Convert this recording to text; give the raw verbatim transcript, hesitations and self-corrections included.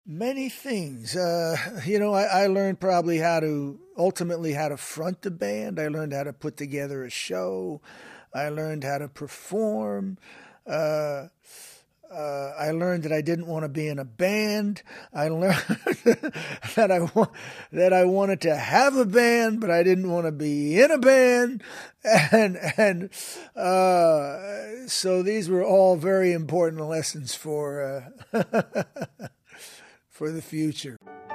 Many things. Uh, you know, I, I learned probably how to, ultimately how to front a band. I learned how to put together a show. I learned how to perform. Uh, uh, I learned that I didn't want to be in a band. I learned that I wa- that I wanted to have a band, but I didn't want to be in a band. And and uh, so these were all very important lessons for uh, for the future.